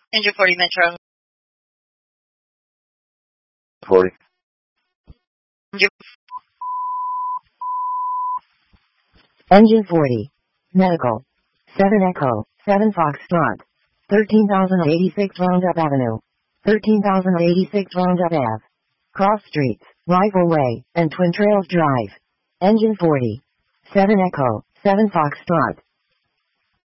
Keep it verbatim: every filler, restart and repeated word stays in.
Engine forty Metro. forty. Engine Engine forty. Medical. seven Echo, seven Foxtrot. thirteen thousand eighty-six Roundup Avenue. thirteen thousand eighty-six Roundup Ave. Cross Streets, Rifle Way, and Twin Trails Drive. Engine forty. seven Echo, seven Foxtrot.